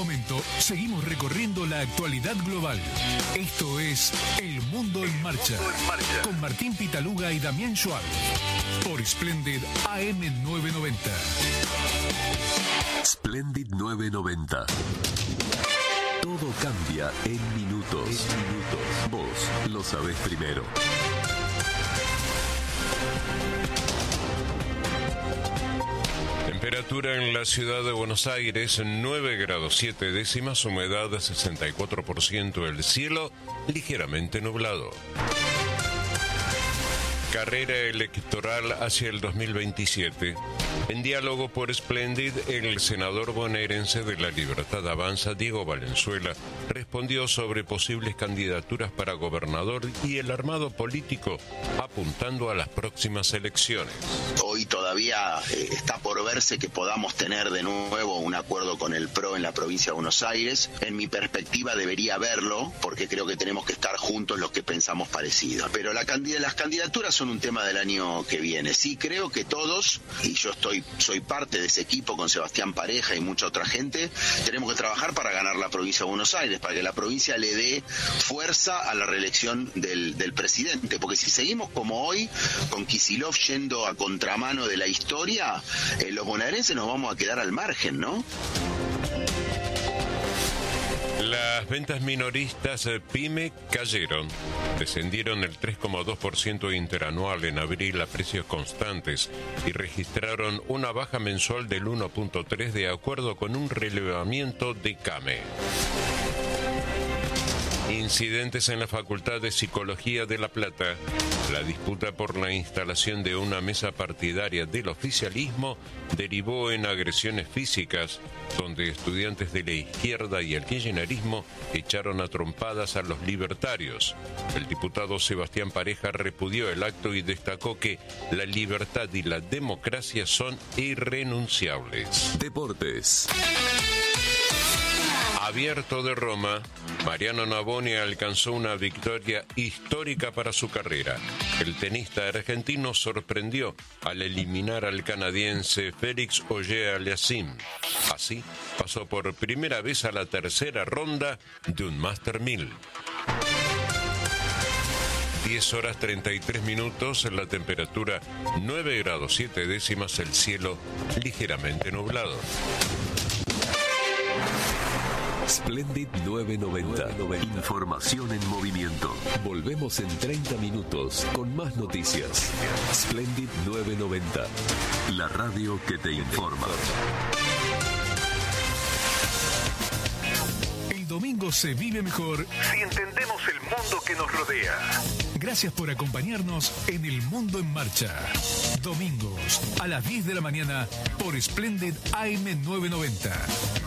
momento, seguimos recorriendo la actualidad global. Esto es El Mundo en Marcha, con Martín Pitaluga y Damián Schwab, por Splendid AM 990. Splendid 990. Todo cambia en minutos. Vos lo sabés primero. Temperatura en la ciudad de Buenos Aires, 9 grados 7 décimas, humedad 64%, el cielo ligeramente nublado. Carrera electoral hacia el 2027. En diálogo por Splendid, el senador bonaerense de La Libertad Avanza, Diego Valenzuela, respondió sobre posibles candidaturas para gobernador y el armado político apuntando a las próximas elecciones. Hoy todavía está por verse que podamos tener de nuevo un acuerdo con el PRO en la provincia de Buenos Aires. En mi perspectiva debería haberlo, porque creo que tenemos que estar juntos los que pensamos parecido. Pero las candidaturas son un tema del año que viene. Sí, creo que todos, y yo soy parte de ese equipo con Sebastián Pareja y mucha otra gente, tenemos que trabajar para ganar la provincia de Buenos Aires, para que la provincia le dé fuerza a la reelección del presidente, porque si seguimos como hoy, con Kicillof yendo a contramano de la historia, los bonaerenses nos vamos a quedar al margen, ¿no? Las ventas minoristas PYME cayeron. Descendieron el 3,2% interanual en abril a precios constantes y registraron una baja mensual del 1,3% de acuerdo con un relevamiento de CAME. Incidentes en la Facultad de Psicología de La Plata. La disputa por la instalación de una mesa partidaria del oficialismo derivó en agresiones físicas, donde estudiantes de la izquierda y el kirchnerismo echaron a trompadas a los libertarios. El diputado Sebastián Pareja repudió el acto y destacó que la libertad y la democracia son irrenunciables. Deportes. Abierto de Roma, Mariano Navone alcanzó una victoria histórica para su carrera. El tenista argentino sorprendió al eliminar al canadiense Félix Auger-Aliassime. Así, pasó por primera vez a la tercera ronda de un Master 1000. 10 horas 33 minutos, la temperatura 9 grados 7 décimas, el cielo ligeramente nublado. Splendid 990. Información en movimiento. Volvemos en 30 minutos con más noticias. Splendid 990. La radio que te informa. El domingo se vive mejor si entendemos el mundo que nos rodea. Gracias por acompañarnos en El Mundo en Marcha. Domingos a las 10 de la mañana por Splendid AM 990.